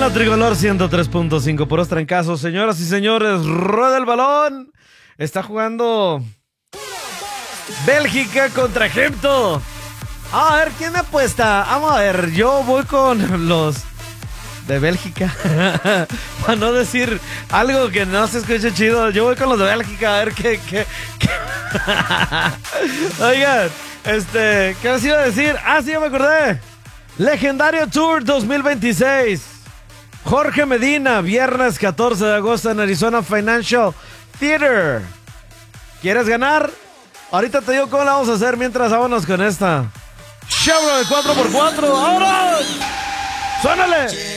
la Tricolor 103.5, puros trancazos. Señoras y señores, rueda el balón. Está jugando Bélgica contra Egipto. A ver, ¿quién me apuesta? Vamos a ver, yo voy con los de Bélgica. Para no decir algo que no se escuche chido, yo voy con los de Bélgica. A ver qué. Oigan, ¿qué os iba a decir? Ah, sí, ya me acordé. Legendario Tour 2026. Jorge Medina, viernes 14 de agosto en Arizona Financial Theater. ¿Quieres ganar? Ahorita te digo cómo la vamos a hacer. Mientras, vámonos con esta Chevrolet 4x4. ¡Ahora! ¡Suénale!